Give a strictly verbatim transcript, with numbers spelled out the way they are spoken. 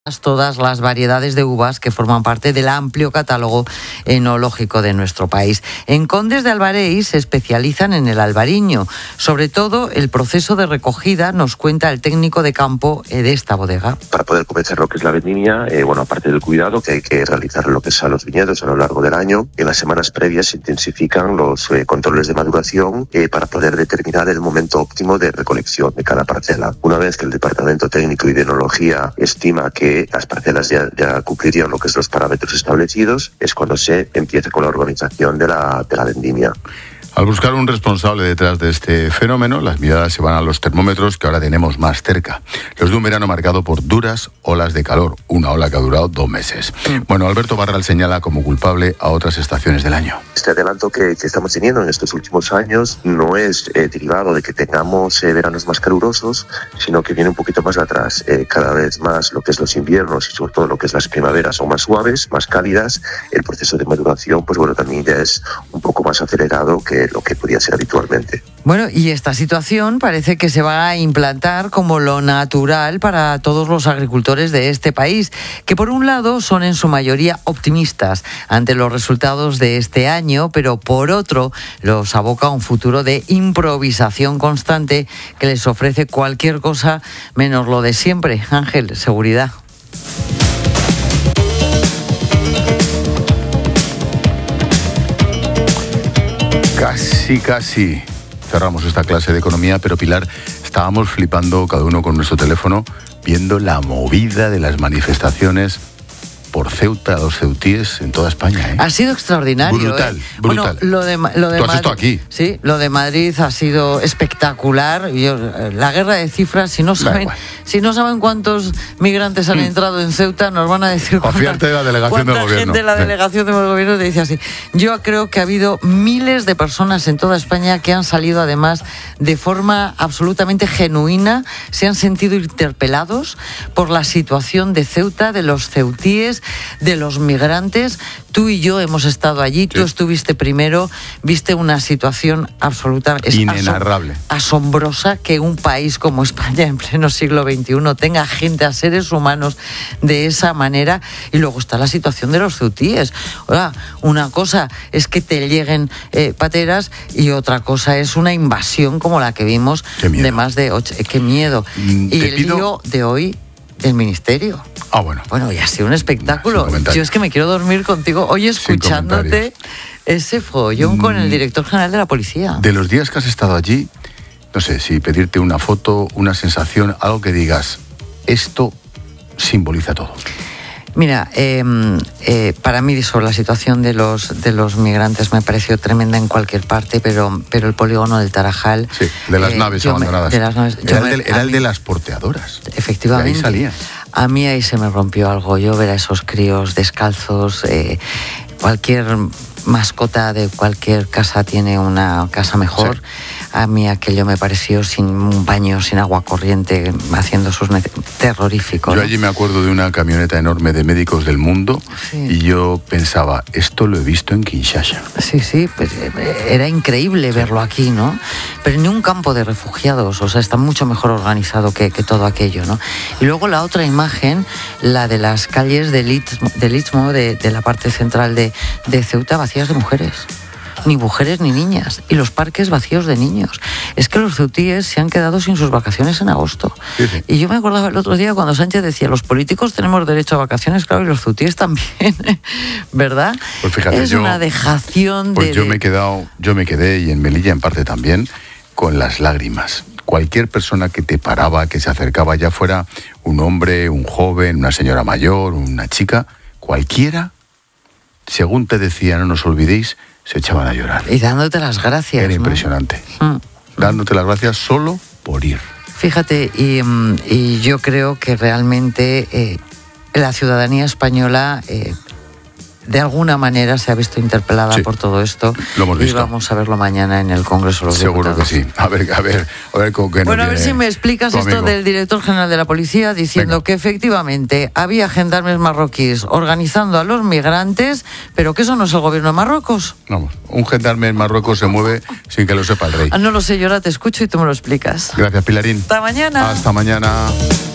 Todas las variedades de uvas que forman parte del amplio catálogo enológico de nuestro país. En Condes de Albareix se especializan en el albariño. Sobre todo, el proceso de recogida nos cuenta el técnico de campo de esta bodega. Para poder comenzar lo que es la vendimia, eh, bueno, aparte del cuidado que hay que realizar lo que es a los viñedos a lo largo del año, en las semanas previas se intensifican los eh, controles de maduración eh, para poder determinar el momento óptimo de recolección de cada parcela. Una vez que el Departamento Técnico y de Enología estima que las parcelas ya, ya cumplirían lo que es los parámetros establecidos, es cuando se empieza con la organización de la, de la vendimia. Al buscar un responsable detrás de este fenómeno, las miradas se van a los termómetros que ahora tenemos más cerca. Los de un verano marcado por duras olas de calor, una ola que ha durado dos meses. Bueno, Alberto Barral señala como culpable a otras estaciones del año. Este adelanto que, que estamos teniendo en estos últimos años no es eh, derivado de que tengamos eh, veranos más calurosos, sino que viene un poquito más atrás. Eh, cada vez más lo que es los inviernos y sobre todo lo que es las primaveras son más suaves, más cálidas. El proceso de maduración, pues bueno, también ya es un poco más acelerado que lo que podía ser habitualmente. Bueno, y esta situación parece que se va a implantar como lo natural para todos los agricultores de este país, que por un lado son en su mayoría optimistas ante los resultados de este año, pero por otro los aboca a un futuro de improvisación constante que les ofrece cualquier cosa menos lo de siempre. Ángel, seguridad. Casi, casi cerramos esta clase de economía, pero Pilar, estábamos flipando cada uno con nuestro teléfono viendo la movida de las manifestaciones por Ceuta, los ceutíes en toda España, ¿eh? Ha sido extraordinario. Brutal, ¿eh? brutal. Bueno, lo de, lo de ¿Tú has Madrid, estado aquí? Sí, lo de Madrid ha sido espectacular. Yo, la guerra de cifras, si no saben, si no saben cuántos migrantes han mm. entrado en Ceuta, nos van a decir cuánta, Confiarte de la delegación del gobierno. gente de la delegación del gobierno te dice así. Yo creo que ha habido miles de personas en toda España que han salido además de forma absolutamente genuina, se han sentido interpelados por la situación de Ceuta, de los ceutíes, de los migrantes. Tú y yo hemos estado allí, sí. Tú estuviste primero, viste una situación absoluta, es inenarrable, asom- asombrosa que un país como España en pleno siglo veintiuno tenga gente, a seres humanos de esa manera. Y luego está la situación de los ceutíes. Oiga, una cosa es que te lleguen eh, pateras y otra cosa es una invasión como la que vimos de más de ocho. ¡Qué miedo! Mm, y el pido... lío de hoy del ministerio. Ah, bueno. Bueno, ya ha sido un espectáculo. Yo es que me quiero dormir contigo hoy escuchándote ese follón mm, con el director general de la policía. De los días que has estado allí, no sé, si pedirte una foto, una sensación, algo que digas, esto simboliza todo. Mira, eh, eh, para mí sobre la situación de los de los migrantes me pareció tremenda en cualquier parte, pero pero el polígono del Tarajal... Sí, de las eh, naves abandonadas. Me, de las naves, era el, me, de, era el mí, de las porteadoras. Efectivamente. De ahí salía. A mí ahí se me rompió algo. Yo ver a esos críos descalzos, eh, cualquier mascota de cualquier casa tiene una casa mejor. Sí. A mí aquello me pareció sin un baño, sin agua corriente, haciendo sus nece- terrorífico. Yo ¿no? allí me acuerdo de una camioneta enorme de médicos del mundo, sí. Y yo pensaba, esto lo he visto en Kinshasa. Sí, sí, pues era increíble verlo aquí, ¿no? Pero ni un campo de refugiados, o sea, está mucho mejor organizado que, que todo aquello, ¿no? Y luego la otra imagen, la de las calles del Istmo, del Istmo de, de la parte central de, de Ceuta, vacías de mujeres. Ni mujeres ni niñas, y los parques vacíos de niños. Es que los ceutíes se han quedado sin sus vacaciones en agosto. Sí, sí. Y yo me acordaba el otro día cuando Sánchez decía, los políticos tenemos derecho a vacaciones, claro, y los ceutíes también, ¿verdad? Pues fíjate, es yo, una dejación pues de... yo me he quedado, yo me quedé, y en Melilla en parte también, con las lágrimas. Cualquier persona que te paraba, que se acercaba, ya fuera un hombre, un joven, una señora mayor, una chica, cualquiera, según te decía, no nos olvidéis, se echaban a llorar. Y dándote las gracias. Era ¿no? impresionante. Mm. Dándote las gracias solo por ir. Fíjate, y, y yo creo que realmente eh, la ciudadanía española eh, de alguna manera se ha visto interpelada sí, por todo esto. Lo hemos visto. Y vamos a verlo mañana en el Congreso de los Seguro Diputados. que sí. A ver, a ver, a ver con qué. Bueno, a ver si me explicas esto amigo. del director general de la policía diciendo Venga. que efectivamente había gendarmes marroquíes organizando a los migrantes, pero que eso no es el gobierno de Marruecos. Vamos, un gendarme en Marruecos se mueve sin que lo sepa el rey. Ah, no lo sé, yo ahora te escucho y tú me lo explicas. Gracias, Pilarín. Hasta mañana. Hasta mañana.